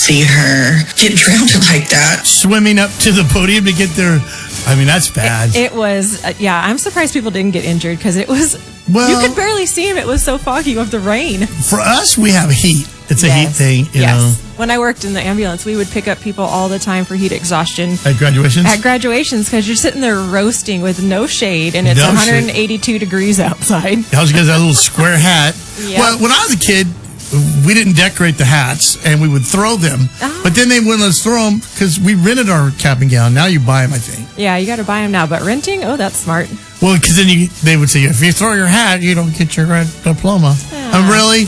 see her get drowned like that. Swimming up to the podium to get there. I mean, that's bad. It was, I'm surprised people didn't get injured because it was, you could barely see him. It was so foggy with the rain. For us, we have heat. It's a heat thing, you know. When I worked in the ambulance, we would pick up people all the time for heat exhaustion. At graduations? At graduations, because you're sitting there roasting with no shade, and it's 182 degrees outside. I was going to that little square hat. Yep. Well, when I was a kid, we didn't decorate the hats, and we would throw them. Oh. But then they wouldn't let us throw them because we rented our cap and gown. Now you buy them, I think. Yeah, you got to buy them now. But renting, that's smart. Well, because then they would say, if you throw your hat, you don't get your diploma. Really?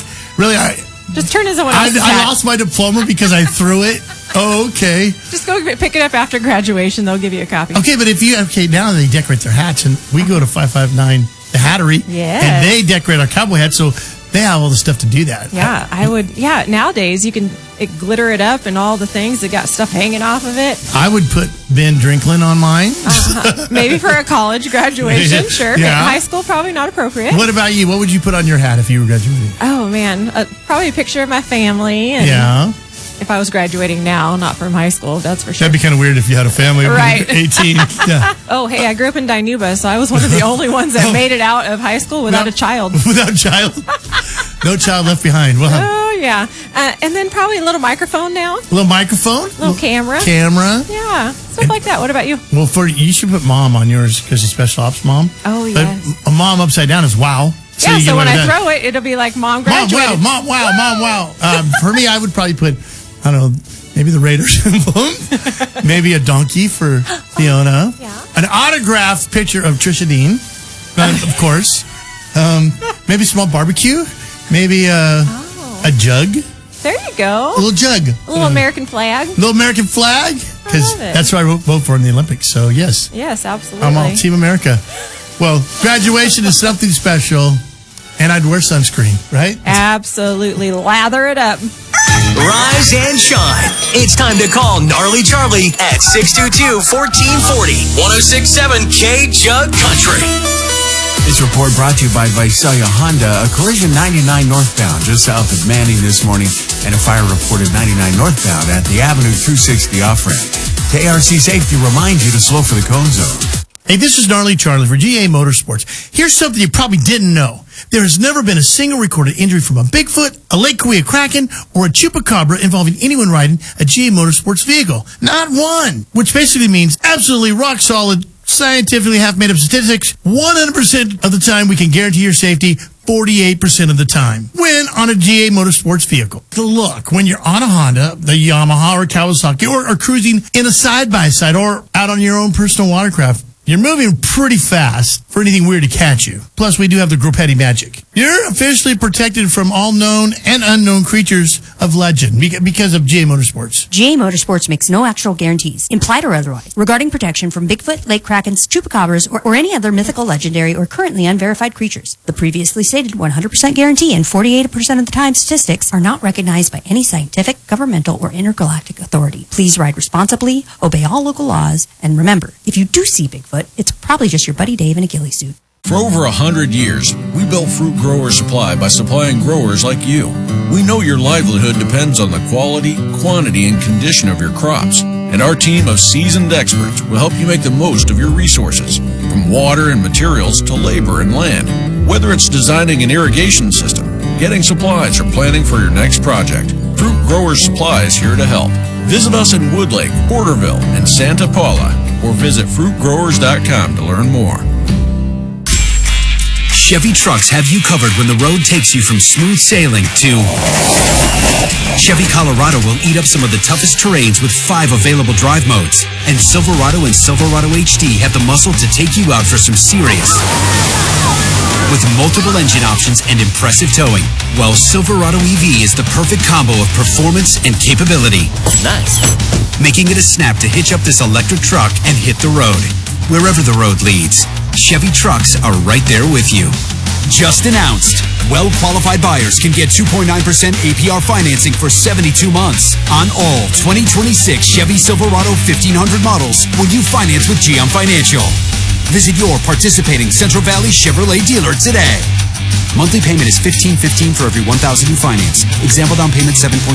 Just turn as someone else's hat. I lost my diploma because I threw it. Oh, okay. Just go pick it up after graduation. They'll give you a copy. Okay, but now they decorate their hats, and we go to 559 the Hattery, and they decorate our cowboy hats, so they have all the stuff to do that. Yeah, I would. Yeah, nowadays you can glitter it up and all the things that got stuff hanging off of it. I would put Ben Drinklin on mine. Maybe for a college graduation, sure. Yeah. High school, probably not appropriate. What about you? What would you put on your hat if you were graduating? Oh, man. Probably a picture of my family. And if I was graduating now, not from high school, that's for sure. That'd be kind of weird if you had a family when you were 18. Yeah. Oh, hey, I grew up in Dinuba, so I was one of the only ones that made it out of high school without a child. Without a child? No child left behind. Wow. Oh, yeah. And then probably a little microphone now. A little microphone? A little camera. Yeah. Stuff like that. What about you? Well, you should put mom on yours because it's special ops mom. Oh, yeah. But a mom upside down is wow. So when I throw it, it'll be like mom graduated. Mom wow. For me, I would probably put, I don't know, maybe the Raiders emblem. Maybe a donkey for Fiona. Yeah. An autographed picture of Trisha Dean, of course. Maybe a small barbecue. Maybe a jug. There you go. A little jug. A little American flag. Little American flag. Because that's what I vote for in the Olympics. So, yes. Yes, absolutely. I'm all Team America. Well, graduation is something special. And I'd wear sunscreen, right? Absolutely. Lather it up. Rise and shine. It's time to call Gnarly Charlie at 622-1440. 1067 K-Jug Country. This report brought to you by Visalia Honda. A collision 99 northbound just south of Manning this morning, and a fire reported 99 northbound at the Avenue 260 off-ramp. KRC Safety reminds you to slow for the cone zone. Hey, this is Gnarly Charlie for GA Motorsports. Here's something you probably didn't know. There has never been a single recorded injury from a Bigfoot, a Lake Kowee Kraken, or a Chupacabra involving anyone riding a GA Motorsports vehicle. Not one. Which basically means absolutely rock solid, scientifically half-made up statistics. 100% of the time we can guarantee your safety. 48% of the time when on a GA Motorsports vehicle. Look, when you're on a Honda, the Yamaha or Kawasaki, or cruising in a side-by-side or out on your own personal watercraft, you're moving pretty fast for anything weird to catch you. Plus, we do have the Groppetti magic. You're officially protected from all known and unknown creatures of legend because of GA Motorsports. GA Motorsports makes no actual guarees, implied or otherwise, regarding protection from Bigfoot, Lake Krakens, Chupacabras, or any other mythical, legendary, or currently unverified creatures. The previously stated 100% guarantee and 48% of the time statistics are not recognized by any scientific, governmental, or intergalactic authority. Please ride responsibly, obey all local laws, and remember, if you do see Bigfoot, it's probably just your buddy Dave in a ghillie suit. For over 100 years, we built Fruit Grower Supply by supplying growers like you. We know your livelihood depends on the quality, quantity, and condition of your crops. And our team of seasoned experts will help you make the most of your resources, from water and materials to labor and land. Whether it's designing an irrigation system, getting supplies, or planning for your next project, Fruit Grower Supply is here to help. Visit us in Woodlake, Porterville, and Santa Paula, or visit fruitgrowers.com to learn more. Chevy trucks have you covered when the road takes you from smooth sailing to... Chevy Colorado will eat up some of the toughest terrains with 5 available drive modes. And Silverado and Silverado HD have the muscle to take you out for some serious... with multiple engine options and impressive towing. While Silverado EV is the perfect combo of performance and capability. Nice. Making it a snap to hitch up this electric truck and hit the road. Wherever the road leads, Chevy trucks are right there with you. Just announced, well-qualified buyers can get 2.9% APR financing for 72 months on all 2026 Chevy Silverado 1500 models when you finance with GM Financial. Visit your participating Central Valley Chevrolet dealer today. Monthly payment is $1,515 for every $1,000 you finance. Example down payment 7.5%.